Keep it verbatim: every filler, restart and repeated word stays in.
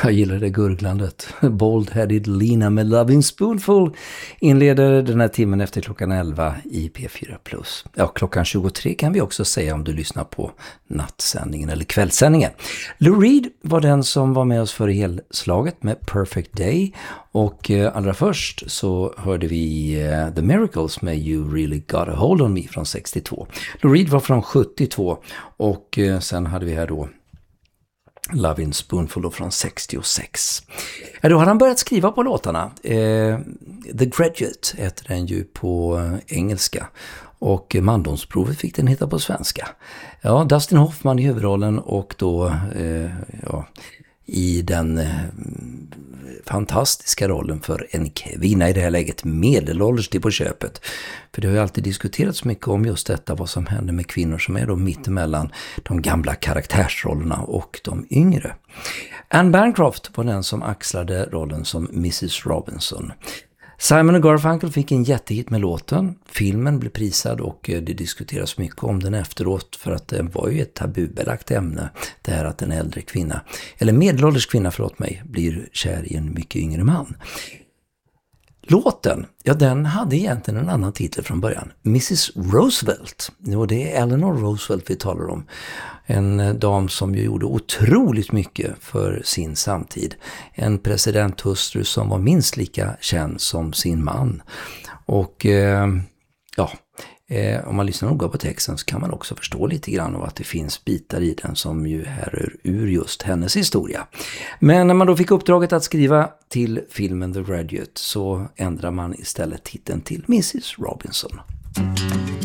Jag gillar det gurglandet. Bald-headed Lina med Loving Spoonful inleder den här timmen efter klockan elva i P fyra plus. Ja, klockan tjugotre kan vi också säga om du lyssnar på nattsändningen eller kvällssändningen. Lou Reed var den som var med oss för helslaget med Perfect Day. Och eh, allra först så hörde vi eh, The Miracles med You Really Got a Hold on Me från sextiotvå. Lou Reed var från sjuttiotvå och eh, sen hade vi här då Loving Spoonful från sextiosex. Ja, då har han börjat skriva på låtarna. Eh, The Graduate heter den ju på engelska. Och Mandomsprovet fick den hitta på svenska. Ja, Dustin Hoffman i huvudrollen och då eh, ja, i den eh, fantastiska rollen för en kvinna i det här läget, medelålders till på köpet. För det har ju alltid diskuterats mycket om just detta, vad som händer med kvinnor som är då mittemellan de gamla karaktärsrollerna och de yngre. Anne Bancroft var den som axlade rollen som missus Robinson. Simon och Garfunkel fick en jättehit med låten. Filmen blev prisad och det diskuteras mycket om den efteråt för att det var ju ett tabubelagt ämne. Det här att en äldre kvinna, eller medelålders kvinna förlåt mig, blir kär i en mycket yngre man. Låten, ja den hade egentligen en annan titel från början. missus Roosevelt. Jo, det är Eleanor Roosevelt vi talar om. En dam som ju gjorde otroligt mycket för sin samtid. En presidenthustru som var minst lika känd som sin man. Och eh, ja, eh, om man lyssnar noga på texten så kan man också förstå lite grann av att det finns bitar i den som ju härrör ur just hennes historia. Men när man då fick uppdraget att skriva till filmen The Graduate så ändrar man istället titeln till missus Robinson.